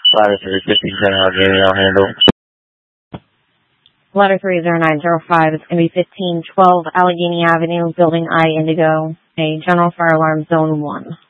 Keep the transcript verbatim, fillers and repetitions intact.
Ladder three fifty seven hundred, I'll handle. Ladder three zero nine zero five, it's going to be fifteen twelve Allegheny Avenue, Building I, Indigo, a general fire alarm zone one.